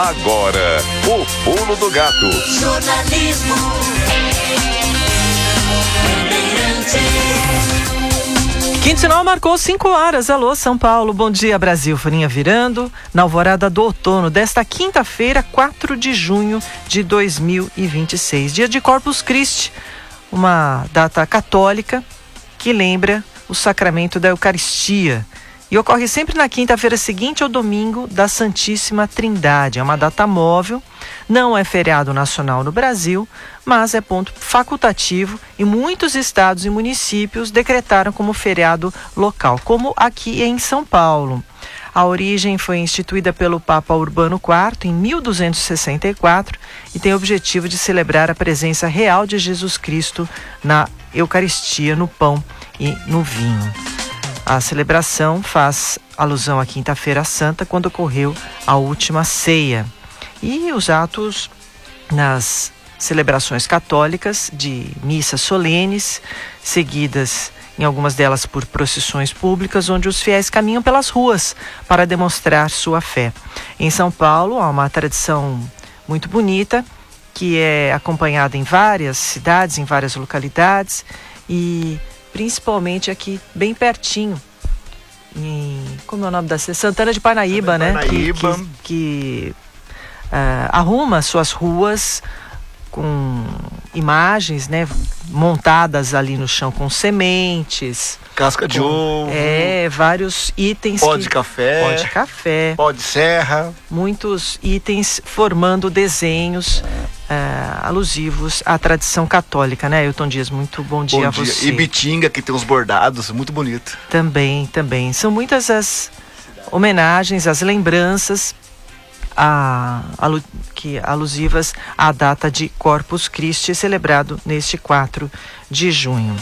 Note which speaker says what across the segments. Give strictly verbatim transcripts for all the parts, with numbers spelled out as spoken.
Speaker 1: Agora, o Pulo do Gato.
Speaker 2: Jornalismo.
Speaker 3: Quinto sinal marcou cinco horas. Alô, São Paulo. Bom dia, Brasil. Folhinha virando na alvorada do outono desta quinta-feira, quatro de junho de dois mil e vinte e seis. Dia de Corpus Christi, uma data católica que lembra o sacramento da Eucaristia. E ocorre sempre na quinta-feira seguinte ao domingo da Santíssima Trindade. É uma data móvel, não é feriado nacional no Brasil, mas é ponto facultativo e muitos estados e municípios decretaram como feriado local, como aqui em São Paulo. A origem foi instituída pelo Papa Urbano quarto em mil duzentos e sessenta e quatro e tem o objetivo de celebrar a presença real de Jesus Cristo na Eucaristia, no pão e no vinho. A celebração faz alusão à Quinta-feira Santa, quando ocorreu a última ceia. E os atos nas celebrações católicas de missas solenes, seguidas em algumas delas por procissões públicas, onde os fiéis caminham pelas ruas para demonstrar sua fé. Em São Paulo, há uma tradição muito bonita, que é acompanhada em várias cidades, em várias localidades, e principalmente aqui bem pertinho, em, como é o nome da cidade? Santana de Parnaíba,
Speaker 4: Santana de
Speaker 3: né?
Speaker 4: Parnaíba.
Speaker 3: Que, que, que uh, arruma suas ruas com imagens, né, montadas ali no chão com sementes,
Speaker 4: casca de
Speaker 3: com,
Speaker 4: ovo,
Speaker 3: é, vários itens,
Speaker 4: pó
Speaker 3: que,
Speaker 4: de café,
Speaker 3: pó de café,
Speaker 4: pó de serra,
Speaker 3: muitos itens formando desenhos uh, alusivos à tradição católica, né, Ailton Dias? Muito bom dia,
Speaker 4: bom
Speaker 3: a
Speaker 4: dia.
Speaker 3: você.
Speaker 4: E Bitinga, que tem uns bordados, muito bonito.
Speaker 3: Também, também. São muitas as homenagens, as lembranças A, alu, que, alusivas à data de Corpus Christi, celebrado neste quatro de junho.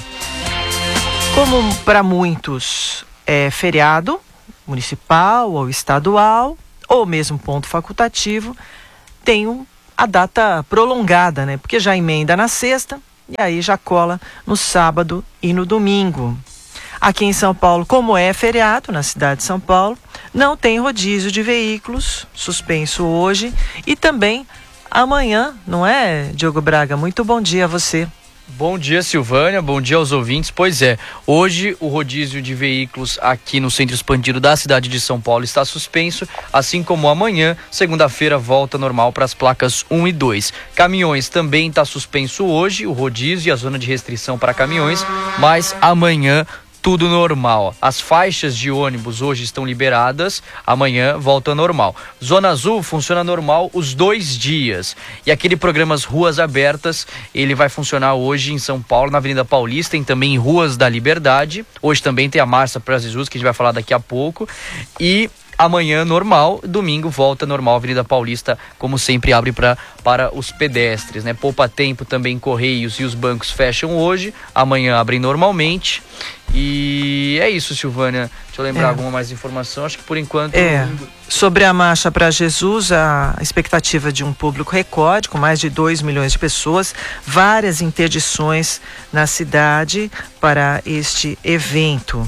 Speaker 3: Como para muitos é feriado municipal ou estadual, ou mesmo ponto facultativo, tem um, a data prolongada, né? Porque já emenda na sexta e aí já cola no sábado e no domingo. Aqui em São Paulo, como é feriado na cidade de São Paulo, não tem rodízio de veículos, suspenso hoje e também amanhã, não é, Diogo Braga? Muito bom dia a você.
Speaker 5: Bom dia, Silvânia, bom dia aos ouvintes. Pois é, hoje o rodízio de veículos aqui no centro expandido da cidade de São Paulo está suspenso, assim como amanhã, segunda-feira, volta normal para as placas um e dois. Caminhões também está suspenso hoje, o rodízio e a zona de restrição para caminhões, mas amanhã tudo normal. As faixas de ônibus hoje estão liberadas, amanhã volta ao normal. Zona Azul funciona normal os dois dias. E aquele programa Ruas Abertas, ele vai funcionar hoje em São Paulo, na Avenida Paulista, e também em Ruas da Liberdade. Hoje também tem a Marcha para Jesus, que a gente vai falar daqui a pouco. E amanhã normal, domingo volta normal, Avenida Paulista, como sempre, abre pra, para os pedestres, né? Poupa tempo também, Correios e os bancos fecham hoje, amanhã abrem normalmente. E é isso, Silvânia. Deixa eu lembrar é. alguma mais informação. Acho que por enquanto...
Speaker 3: É, sobre a Marcha para Jesus, a expectativa de um público recorde, com mais de dois milhões de pessoas, várias interdições na cidade para este evento.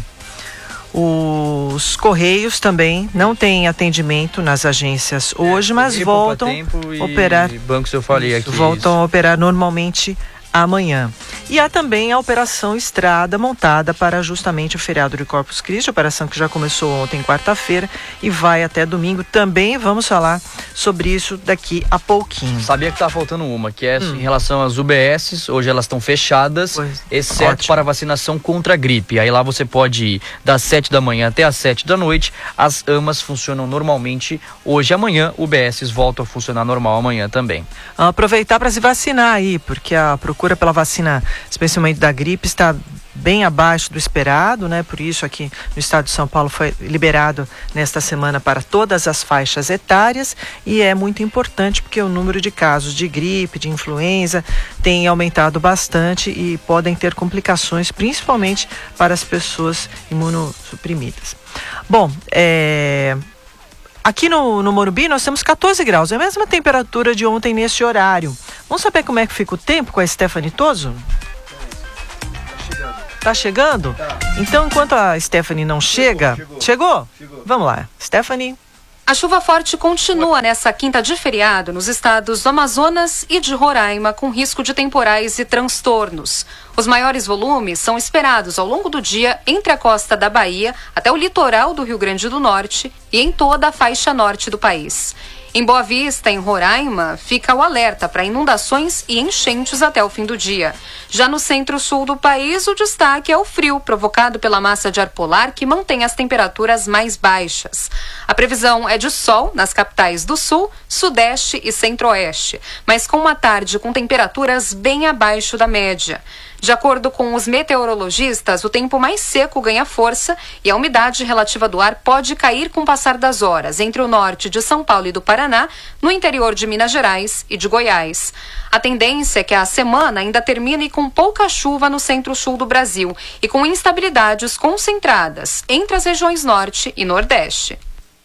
Speaker 3: Os Correios também não têm atendimento nas agências hoje, é, mas voltam a operar.
Speaker 5: Bancos eu falei aqui.
Speaker 3: Voltam isso. a operar normalmente amanhã. E há também a Operação Estrada, montada para justamente o feriado de Corpus Christi, operação que já começou ontem, quarta-feira, e vai até domingo. Também vamos falar sobre isso daqui a pouquinho.
Speaker 5: Sabia que tá faltando uma, que é
Speaker 3: hum.
Speaker 5: em relação às U B S, hoje elas estão fechadas, pois, exceto ótimo. para vacinação contra a gripe. Aí lá você pode ir das sete da manhã até as sete da noite. As AMAs funcionam normalmente hoje e amanhã. U B S voltam a funcionar normal amanhã também.
Speaker 3: Aproveitar para se vacinar aí, porque a procura pela vacina, especialmente da gripe, está bem abaixo do esperado, né? Por isso aqui no estado de São Paulo foi liberado nesta semana para todas as faixas etárias, e é muito importante porque o número de casos de gripe, de influenza tem aumentado bastante e podem ter complicações, principalmente para as pessoas imunossuprimidas. Bom, é... aqui no, no Morumbi nós temos catorze graus, é a mesma temperatura de ontem nesse horário. Vamos saber como é que fica o tempo com a Stephanie Toso? Tá chegando? Tá. Então, enquanto a Stephanie não chegou, chega... Chegou?
Speaker 4: Chegou?
Speaker 3: chegou? Vamos lá. Stephanie?
Speaker 2: A chuva forte continua nessa quinta de feriado nos estados do Amazonas e de Roraima, com risco de temporais e transtornos. Os maiores volumes são esperados ao longo do dia entre a costa da Bahia até o litoral do Rio Grande do Norte e em toda a faixa norte do país. Em Boa Vista, em Roraima, fica o alerta para inundações e enchentes até o fim do dia. Já no centro-sul do país, o destaque é o frio provocado pela massa de ar polar que mantém as temperaturas mais baixas. A previsão é de sol nas capitais do sul, sudeste e centro-oeste, mas com uma tarde com temperaturas bem abaixo da média. De acordo com os meteorologistas, o tempo mais seco ganha força e a umidade relativa do ar pode cair com o passar das horas entre o norte de São Paulo e do Paraná, no interior de Minas Gerais e de Goiás. A tendência é que a semana ainda termine com pouca chuva no centro-sul do Brasil e com instabilidades concentradas entre as regiões norte e nordeste.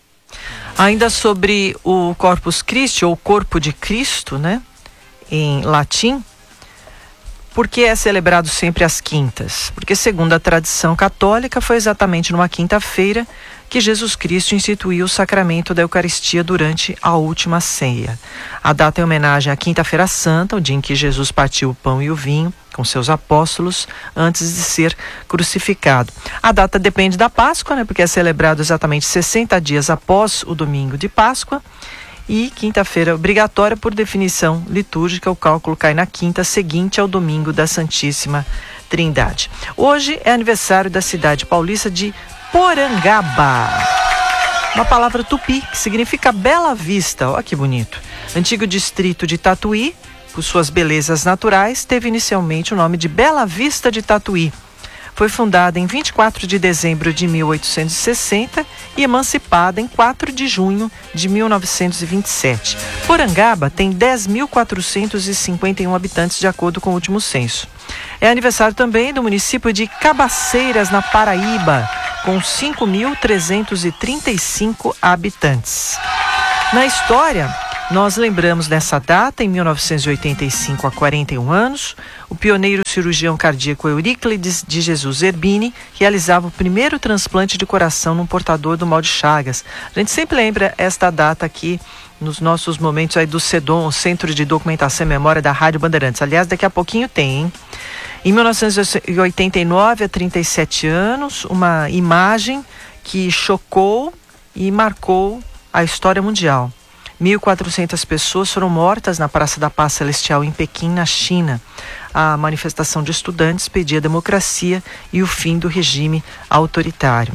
Speaker 3: Ainda sobre o Corpus Christi, ou Corpo de Cristo, né, em latim, por que é celebrado sempre às quintas? Porque, segundo a tradição católica, foi exatamente numa quinta-feira que Jesus Cristo instituiu o sacramento da Eucaristia durante a última ceia. A data é homenagem à Quinta-feira Santa, o dia em que Jesus partiu o pão e o vinho com seus apóstolos antes de ser crucificado. A data depende da Páscoa, né, porque é celebrado exatamente sessenta dias após o domingo de Páscoa. E quinta-feira obrigatória por definição litúrgica, o cálculo cai na quinta seguinte ao domingo da Santíssima Trindade. Hoje é aniversário da cidade paulista de Porangaba. Uma palavra tupi que significa Bela Vista. Olha que bonito. Antigo distrito de Tatuí, por suas belezas naturais, teve inicialmente o nome de Bela Vista de Tatuí. Foi fundada em vinte e quatro de dezembro de mil oitocentos e sessenta e emancipada em quatro de junho de mil novecentos e vinte e sete. Porangaba tem dez mil quatrocentos e cinquenta e um habitantes, de acordo com o último censo. É aniversário também do município de Cabaceiras, na Paraíba, com cinco mil trezentos e trinta e cinco habitantes. Na história, nós lembramos nessa data, em mil novecentos e oitenta e cinco, há quarenta e um anos, o pioneiro cirurgião cardíaco Euríclides de Jesus Zerbini realizava o primeiro transplante de coração num portador do mal de Chagas. A gente sempre lembra esta data aqui nos nossos momentos aí do CEDOM, o Centro de Documentação e Memória da Rádio Bandeirantes. Aliás, daqui a pouquinho tem, hein? Em mil novecentos e oitenta e nove, há trinta e sete anos, uma imagem que chocou e marcou a história mundial. mil e quatrocentas pessoas foram mortas na Praça da Paz Celestial em Pequim, na China. A manifestação de estudantes pedia democracia e o fim do regime autoritário.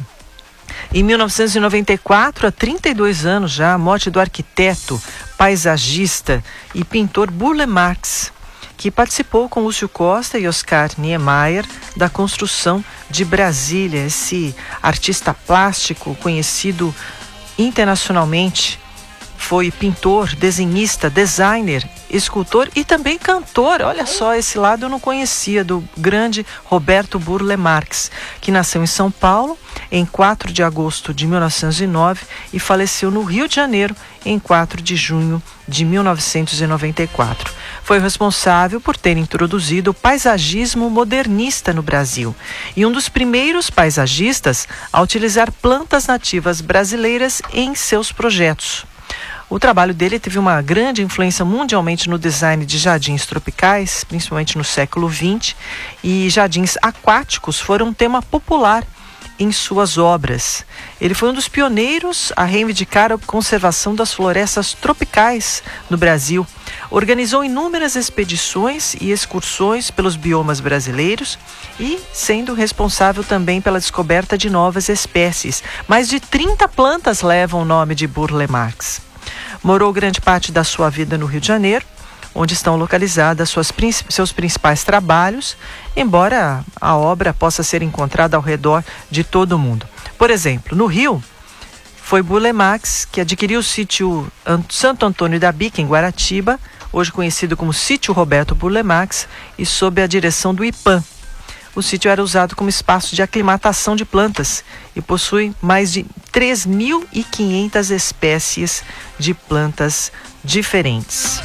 Speaker 3: Em mil novecentos e noventa e quatro, há trinta e dois anos já, a morte do arquiteto, paisagista e pintor Burle Marx, que participou com Lúcio Costa e Oscar Niemeyer da construção de Brasília. Esse artista plástico conhecido internacionalmente, foi pintor, desenhista, designer, escultor e também cantor. Olha só, esse lado eu não conhecia, do grande Roberto Burle Marx, que nasceu em São Paulo em quatro de agosto de mil novecentos e nove e faleceu no Rio de Janeiro em quatro de junho de mil novecentos e noventa e quatro. Foi responsável por ter introduzido o paisagismo modernista no Brasil e um dos primeiros paisagistas a utilizar plantas nativas brasileiras em seus projetos. O trabalho dele teve uma grande influência mundialmente no design de jardins tropicais, principalmente no século vinte, e jardins aquáticos foram um tema popular em suas obras. Ele foi um dos pioneiros a reivindicar a conservação das florestas tropicais no Brasil. Organizou inúmeras expedições e excursões pelos biomas brasileiros e sendo responsável também pela descoberta de novas espécies. Mais de trinta plantas levam o nome de Burle Marx. Morou grande parte da sua vida no Rio de Janeiro, onde estão localizadas suas, seus principais trabalhos, embora a obra possa ser encontrada ao redor de todo o mundo. Por exemplo, no Rio, foi Burle Marx que adquiriu o sítio Santo Antônio da Bica, em Guaratiba, hoje conhecido como Sítio Roberto Burle Marx, e sob a direção do I P A M. O sítio era usado como espaço de aclimatação de plantas e possui mais de três mil e quinhentas espécies de plantas diferentes.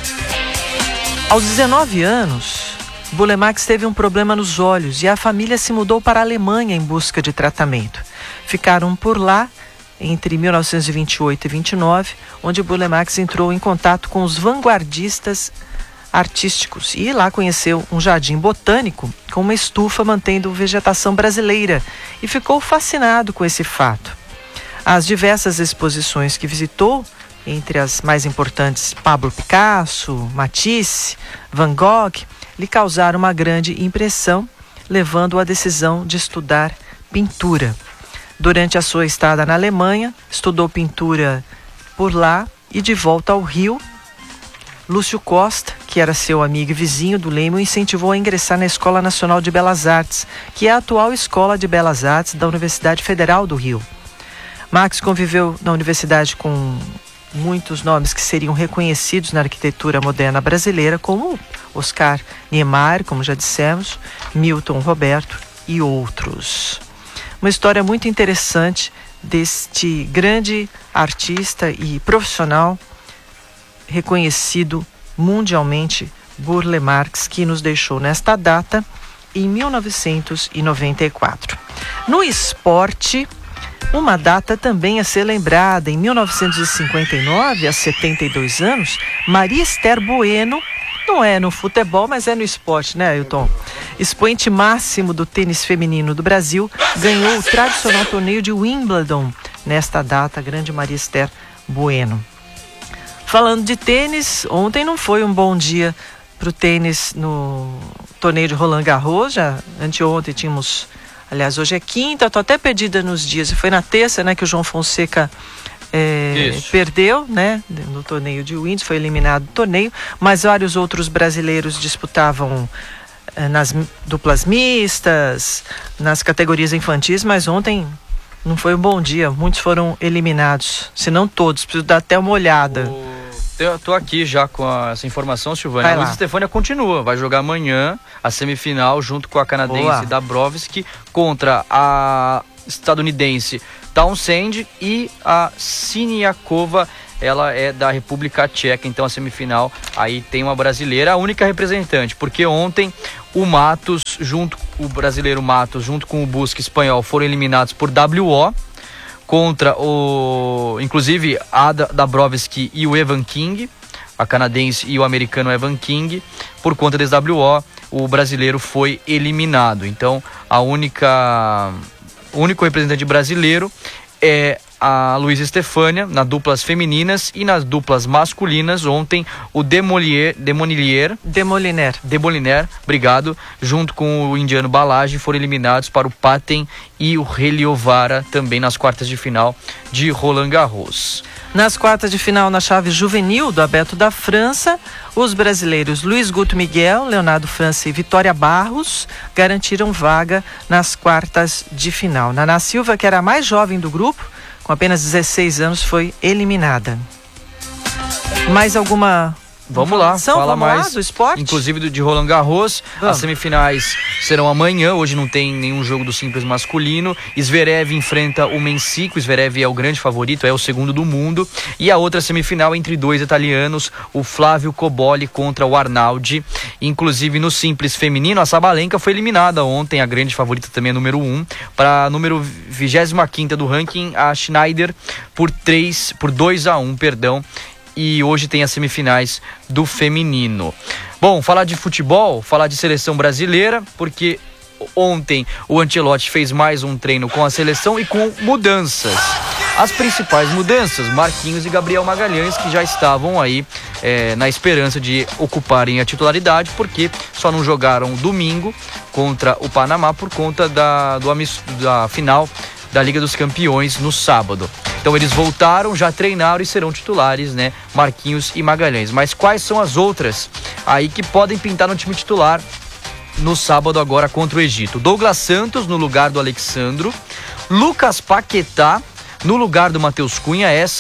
Speaker 3: Aos dezenove anos, Burle Marx teve um problema nos olhos e a família se mudou para a Alemanha em busca de tratamento. Ficaram por lá entre mil novecentos e vinte e oito e vinte e nove, onde Burle Marx entrou em contato com os vanguardistas artísticos e lá conheceu um jardim botânico com uma estufa mantendo vegetação brasileira e ficou fascinado com esse fato. As diversas exposições que visitou, entre as mais importantes Pablo Picasso, Matisse, Van Gogh, lhe causaram uma grande impressão, levando-o à decisão de estudar pintura. Durante a sua estada na Alemanha, estudou pintura por lá e de volta ao Rio, Lúcio Costa, que era seu amigo e vizinho do Leme, o incentivou a ingressar na Escola Nacional de Belas Artes, que é a atual Escola de Belas Artes da Universidade Federal do Rio. Marx conviveu na universidade com muitos nomes que seriam reconhecidos na arquitetura moderna brasileira, como Oscar Niemeyer, como já dissemos, Milton Roberto e outros. Uma história muito interessante deste grande artista e profissional reconhecido mundialmente, Burle Marx, que nos deixou nesta data em mil novecentos e noventa e quatro. No esporte, uma data também a ser lembrada. Em mil novecentos e cinquenta e nove, há setenta e dois anos, Maria Esther Bueno, não é no futebol, mas é no esporte, né, Ailton? Expoente máximo do tênis feminino do Brasil, ganhou o tradicional torneio de Wimbledon. Nesta data, a grande Maria Esther Bueno. Falando de tênis, ontem não foi um bom dia para o tênis no torneio de Roland Garros. Já anteontem tínhamos, aliás, hoje é quinta, estou até perdida nos dias. E foi na terça, né, que o João Fonseca é, perdeu, né, no torneio de Windsor, foi eliminado do torneio. Mas vários outros brasileiros disputavam é, nas duplas mistas, nas categorias infantis, mas ontem não foi um bom dia. Muitos foram eliminados, se não todos. Preciso dar até uma olhada.
Speaker 5: O... Eu tô aqui já com a, essa informação, Silvânia. A Luísa Stefânia continua, vai jogar amanhã a semifinal junto com a canadense Boa. Dabrowski contra a estadunidense Townsend e a Siniakova, ela é da República Tcheca, então a semifinal aí tem uma brasileira, a única representante, porque ontem o Matos, junto o brasileiro Matos, junto com o Busque espanhol, foram eliminados por W O, contra o, inclusive a Dabrowski e o Evan King, a canadense e o americano Evan King. Por conta desse W O, o brasileiro foi eliminado. Então, a única, o único representante brasileiro é a Luísa Stefânia, nas duplas femininas, e nas duplas masculinas, ontem o Demolier, Demolinier,
Speaker 3: Demoliner,
Speaker 5: Demoliner, obrigado, junto com o indiano Balaji, foram eliminados para o Paten e o Heliovara, também nas quartas de final de Roland Garros.
Speaker 3: Nas quartas de final, na chave juvenil do Aberto da França, os brasileiros Luiz Guto Miguel, Leonardo França e Vitória Barros garantiram vaga nas quartas de final. Naná Silva, que era a mais jovem do grupo, com apenas dezesseis anos, foi eliminada. Mais alguma...
Speaker 5: Vamos lá,
Speaker 3: São,
Speaker 5: fala
Speaker 3: vamos
Speaker 5: mais,
Speaker 3: lá, do esporte?
Speaker 5: inclusive do, de Roland Garros.
Speaker 3: Vamos.
Speaker 5: As semifinais serão amanhã, hoje não tem nenhum jogo do simples masculino. Zverev enfrenta o Mensico, Zverev é o grande favorito, é o segundo do mundo. E a outra semifinal entre dois italianos, o Flávio Cobolli contra o Arnaldi. Inclusive no simples feminino, a Sabalenka foi eliminada ontem, a grande favorita também é número um, para número vigésima quinta do ranking, a Schneider, por três, por dois a um, perdão. E hoje tem as semifinais do feminino. Bom, falar de futebol, falar de seleção brasileira, porque ontem o Ancelotti fez mais um treino com a seleção e com mudanças. As principais mudanças, Marquinhos e Gabriel Magalhães, que já estavam aí é, na esperança de ocuparem a titularidade, porque só não jogaram domingo contra o Panamá por conta da, do, da final da Liga dos Campeões no sábado. Então eles voltaram, já treinaram e serão titulares, né? Marquinhos e Magalhães. Mas quais são as outras aí que podem pintar no time titular no sábado agora contra o Egito? Douglas Santos no lugar do Alexandro, Lucas Paquetá no lugar do Matheus Cunha. Essa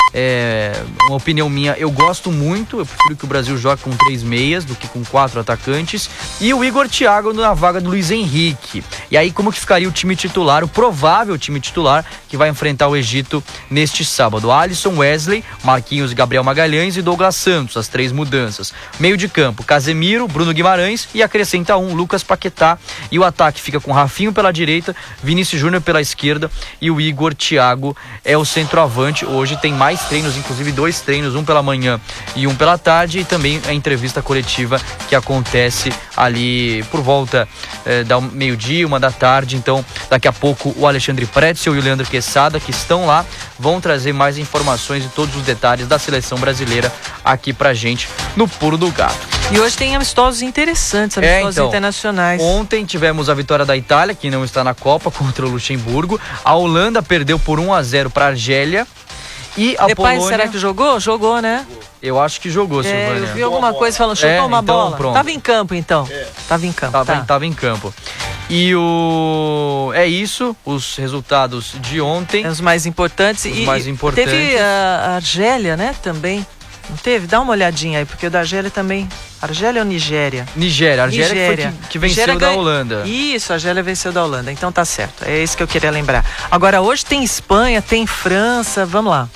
Speaker 5: é uma opinião minha, eu gosto muito, eu prefiro que o Brasil jogue com três meias do que com quatro atacantes, e o Igor Thiago na vaga do Luiz Henrique. E aí como que ficaria o time titular, o provável time titular que vai enfrentar o Egito neste sábado? Alisson, Wesley, Marquinhos, Gabriel Magalhães e Douglas Santos, as três mudanças. Meio de campo, Casemiro, Bruno Guimarães e acrescenta um, Lucas Paquetá. E o ataque fica com Rafinho pela direita, Vinícius Júnior pela esquerda e o Igor Thiago é o centroavante. Hoje tem mais treinos, inclusive dois treinos, um pela manhã e um pela tarde, e também a entrevista coletiva que acontece ali por volta eh, da meio-dia, uma da tarde. Então daqui a pouco o Alexandre Pretzel e o Leandro Quesada, que estão lá, vão trazer mais informações e todos os detalhes da seleção brasileira aqui pra gente no Pulo do Gato.
Speaker 3: E hoje tem amistosos interessantes, amistosos
Speaker 5: é, então,
Speaker 3: internacionais.
Speaker 5: Ontem tivemos a vitória da Itália, que não está na Copa, contra o Luxemburgo. A Holanda perdeu por um a zero para a Argélia. E a
Speaker 3: Depay,
Speaker 5: Polônia...
Speaker 3: será que jogou? Jogou, né?
Speaker 5: Eu acho que jogou,
Speaker 3: É,
Speaker 5: Silvânia.
Speaker 3: eu vi alguma coisa falando, chutou
Speaker 5: É,
Speaker 3: uma
Speaker 5: então,
Speaker 3: bola.
Speaker 5: pronto.
Speaker 3: Tava em campo, então. É. Tava em campo,
Speaker 5: Tava,
Speaker 3: tá.
Speaker 5: tava em campo. E o... É isso, os resultados de ontem.
Speaker 3: Os mais importantes.
Speaker 5: Os
Speaker 3: e
Speaker 5: mais importantes.
Speaker 3: Teve a Argélia, né, também. Não teve? Dá uma olhadinha aí, porque o da Argélia também... Argélia ou Nigéria?
Speaker 5: Nigéria. A Argélia
Speaker 3: Nigéria.
Speaker 5: que, foi que, que venceu
Speaker 3: Nigéria
Speaker 5: da
Speaker 3: ganha...
Speaker 5: Holanda.
Speaker 3: Isso, a Argélia venceu da Holanda. Então tá certo. É isso que eu queria lembrar. Agora, hoje tem Espanha, tem França. Vamos lá.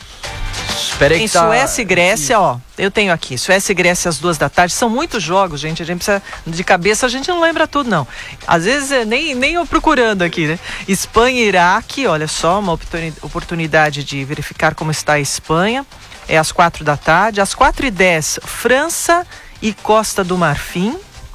Speaker 5: Espera aí
Speaker 3: Tem
Speaker 5: que tá...
Speaker 3: Suécia e Grécia, ó. Eu tenho aqui. Suécia e Grécia às duas da tarde. São muitos jogos, gente. A gente precisa... De cabeça a gente não lembra tudo, não. Às vezes é nem, nem eu procurando aqui, né? Espanha e Iraque. Olha só, uma oportunidade de verificar como está a Espanha. É às quatro da tarde. Às quatro e dez, França e Costa do Marfim.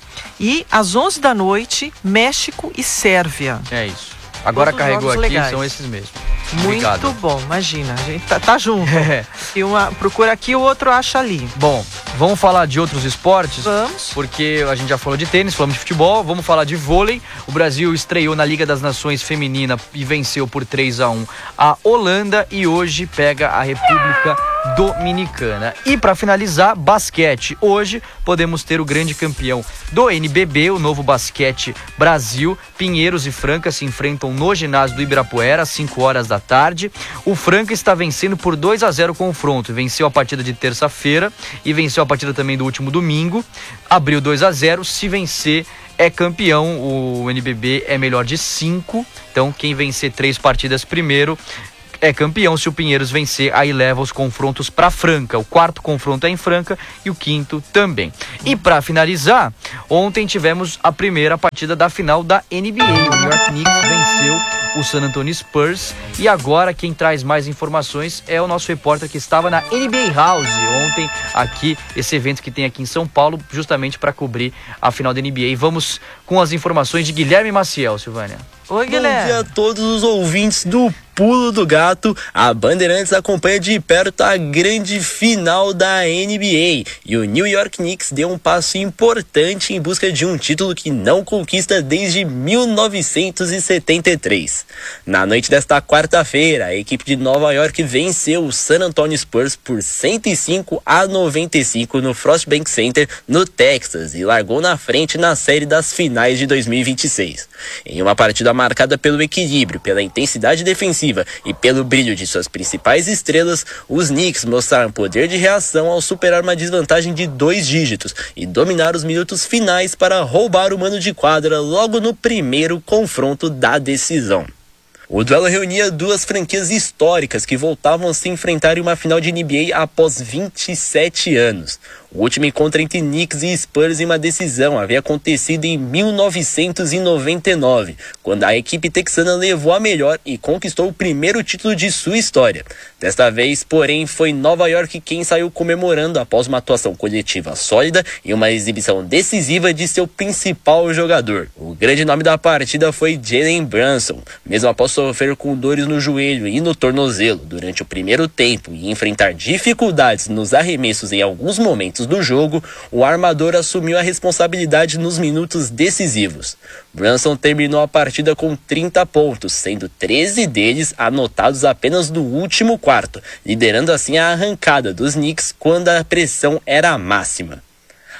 Speaker 3: E às onze da noite, México e Sérvia.
Speaker 5: É isso. Agora
Speaker 3: Todos
Speaker 5: carregou
Speaker 3: jogos
Speaker 5: aqui,
Speaker 3: legais.
Speaker 5: são esses mesmos.
Speaker 3: Muito
Speaker 5: Obrigado.
Speaker 3: bom, imagina. A gente tá, tá junto.
Speaker 5: É.
Speaker 3: E uma procura aqui, o outro acha ali.
Speaker 5: Bom, vamos falar de outros esportes?
Speaker 3: Vamos.
Speaker 5: Porque a gente já falou de tênis, falamos de futebol, vamos falar de vôlei. O Brasil estreou na Liga das Nações Feminina e venceu por três a um a Holanda e hoje pega a República Dominicana. E para finalizar, basquete. Hoje podemos ter o grande campeão do N B B, o Novo Basquete Brasil. Pinheiros e Franca se enfrentam no ginásio do Ibirapuera às cinco horas da tarde. O Franca está vencendo por dois a zero o confronto. Venceu a partida de terça-feira e venceu a partida também do último domingo. Abriu dois a zero. Se vencer, é campeão. O N B B é melhor de cinco. Então, quem vencer três partidas primeiro é campeão. Se o Pinheiros vencer, aí leva os confrontos para Franca. O quarto confronto é em Franca e o quinto também. E para finalizar, ontem tivemos a primeira partida da final da N B A. O New York Knicks venceu o San Antonio Spurs. E agora quem traz mais informações é o nosso repórter que estava na N B A House ontem, aqui, esse evento que tem aqui em São Paulo, justamente para cobrir a final da N B A. E vamos com as informações de Guilherme Maciel, Silvânia.
Speaker 3: Oi,
Speaker 6: Bom
Speaker 3: Guilherme.
Speaker 6: dia a todos os ouvintes do Pulo do Gato. A Bandeirantes acompanha de perto a grande final da N B A e o New York Knicks deu um passo importante em busca de um título que não conquista desde mil novecentos e setenta e três. Na noite desta quarta-feira, a equipe de Nova York venceu o San Antonio Spurs por cento e cinco a noventa e cinco no Frost Bank Center, no Texas, e largou na frente na série das finais de dois mil e vinte e seis. Em uma partida marcada pelo equilíbrio, pela intensidade defensiva e pelo brilho de suas principais estrelas, os Knicks mostraram poder de reação ao superar uma desvantagem de dois dígitos e dominar os minutos finais para roubar o mano de quadra logo no primeiro confronto da decisão. O duelo reunia duas franquias históricas que voltavam a se enfrentar em uma final de N B A após vinte e sete anos. O último encontro entre Knicks e Spurs em uma decisão havia acontecido em mil novecentos e noventa e nove, quando a equipe texana levou a melhor e conquistou o primeiro título de sua história. Desta vez, porém, foi Nova York quem saiu comemorando após uma atuação coletiva sólida e uma exibição decisiva de seu principal jogador. O grande nome da partida foi Jalen Brunson. Mesmo após sofrer com dores no joelho e no tornozelo durante o primeiro tempo e enfrentar dificuldades nos arremessos em alguns momentos do jogo, o armador assumiu a responsabilidade nos minutos decisivos. Brunson terminou a partida com trinta pontos, sendo treze deles anotados apenas no último quarto, liderando assim a arrancada dos Knicks quando a pressão era máxima.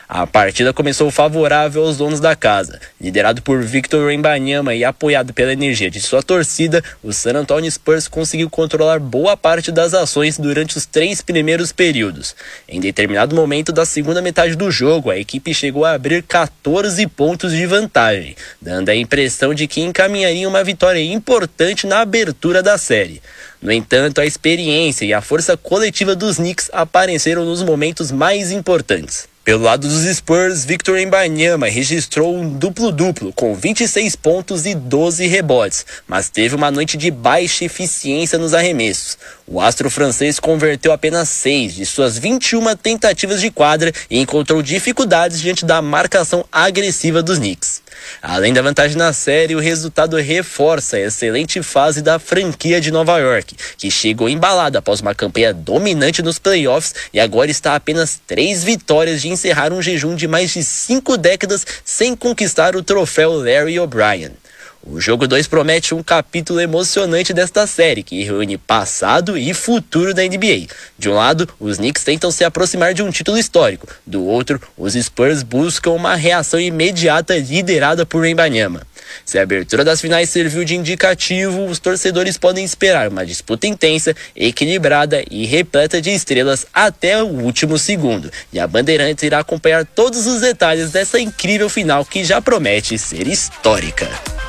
Speaker 6: A partida começou favorável aos donos da casa. Liderado por Victor Wembanyama e apoiado pela energia de sua torcida, o San Antonio Spurs conseguiu controlar boa parte das ações durante os três primeiros períodos. Em determinado momento da segunda metade do jogo, a equipe chegou a abrir quatorze pontos de vantagem, dando a impressão de que encaminharia uma vitória importante na abertura da série. No entanto, a experiência e a força coletiva dos Knicks apareceram nos momentos mais importantes. Pelo lado dos Spurs, Victor Wembanyama registrou um duplo-duplo com vinte e seis pontos e doze rebotes, mas teve uma noite de baixa eficiência nos arremessos. O astro francês converteu apenas seis de suas vinte e uma tentativas de quadra e encontrou dificuldades diante da marcação agressiva dos Knicks. Além da vantagem na série, o resultado reforça a excelente fase da franquia de Nova York, que chegou embalada após uma campanha dominante nos playoffs e agora está a apenas três vitórias de encerrar um jejum de mais de cinco décadas sem conquistar o troféu Larry O'Brien. O jogo dois promete um capítulo emocionante desta série, que reúne passado e futuro da N B A. De um lado, os Knicks tentam se aproximar de um título histórico. Do outro, os Spurs buscam uma reação imediata liderada por Wembanyama. Se a abertura das finais serviu de indicativo, os torcedores podem esperar uma disputa intensa, equilibrada e repleta de estrelas até o último segundo. E a Bandeirantes irá acompanhar todos os detalhes dessa incrível final que já promete ser histórica.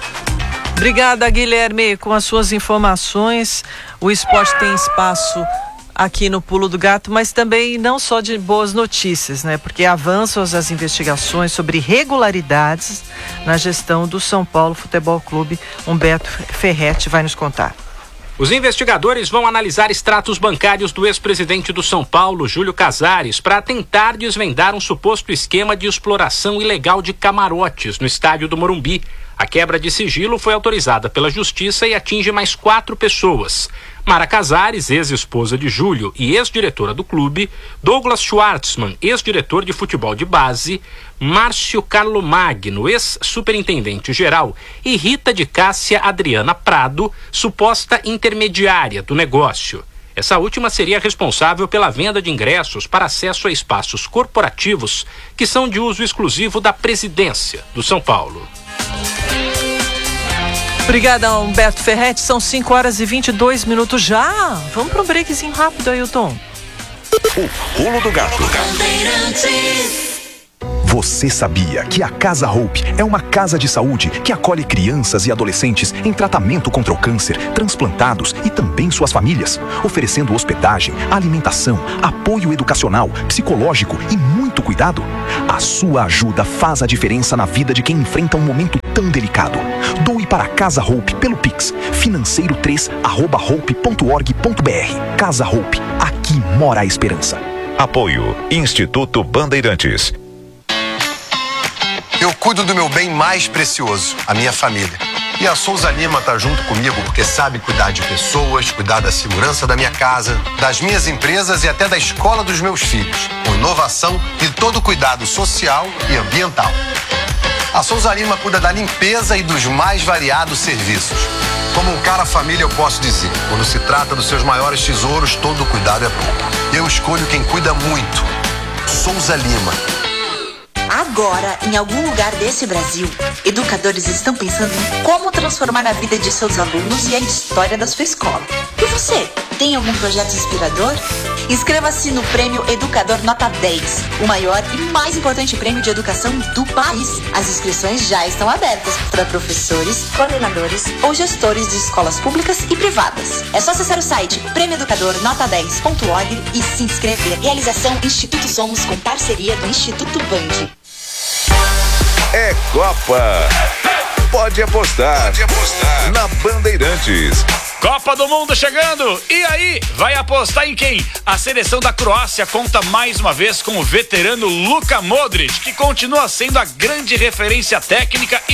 Speaker 3: Obrigada, Guilherme, com as suas informações. O esporte tem espaço aqui no Pulo do Gato, mas também não só de boas notícias, né? Porque avançam as investigações sobre irregularidades na gestão do São Paulo Futebol Clube. Humberto Ferretti vai nos contar.
Speaker 7: Os investigadores vão analisar extratos bancários do ex-presidente do São Paulo, Júlio Casares, para tentar desvendar um suposto esquema de exploração ilegal de camarotes no estádio do Morumbi. A quebra de sigilo foi autorizada pela Justiça e atinge mais quatro pessoas. Mara Casares, ex-esposa de Júlio e ex-diretora do clube, Douglas Schwartzman, ex-diretor de futebol de base, Márcio Carlomagno, ex-superintendente-geral, e Rita de Cássia Adriana Prado, suposta intermediária do negócio. Essa última seria responsável pela venda de ingressos para acesso a espaços corporativos que são de uso exclusivo da presidência do São Paulo.
Speaker 3: Obrigada, Humberto Ferretti. São cinco horas e vinte e dois minutos já. Vamos para um breakzinho rápido, Ailton.
Speaker 1: O Pulo do Gato.
Speaker 8: Você sabia que a Casa Hope é uma casa de saúde que acolhe crianças e adolescentes em tratamento contra o câncer, transplantados e também suas famílias, oferecendo hospedagem, alimentação, apoio educacional, psicológico e muito cuidado? A sua ajuda faz a diferença na vida de quem enfrenta um momento tão delicado. Doe para a Casa Hope pelo Pix, financeiro três arroba hope ponto org ponto br. Casa Hope, aqui mora a esperança.
Speaker 1: Apoio Instituto Bandeirantes.
Speaker 9: Eu cuido do meu bem mais precioso, a minha família. E a Souza Lima tá junto comigo porque sabe cuidar de pessoas, cuidar da segurança da minha casa, das minhas empresas e até da escola dos meus filhos, com inovação e todo cuidado social e ambiental. A Souza Lima cuida da limpeza e dos mais variados serviços. Como um cara família, eu posso dizer, quando se trata dos seus maiores tesouros, todo cuidado é pouco. Eu escolho quem cuida muito. Souza Lima.
Speaker 10: Agora, em algum lugar desse Brasil, educadores estão pensando em como transformar a vida de seus alunos e a história da sua escola. E você, tem algum projeto inspirador? Inscreva-se no Prêmio Educador Nota dez, o maior e mais importante prêmio de educação do país. As inscrições já estão abertas para professores, coordenadores ou gestores de escolas públicas e privadas. É só acessar o site prêmio educador nota dez ponto org e se inscrever. Realização Instituto Somos com parceria do Instituto Band.
Speaker 1: É Copa. Pode apostar. Pode apostar na Bandeirantes.
Speaker 11: Copa do Mundo chegando! E aí, vai apostar em quem? A seleção da Croácia conta mais uma vez com o veterano Luka Modric, que continua sendo a grande referência técnica e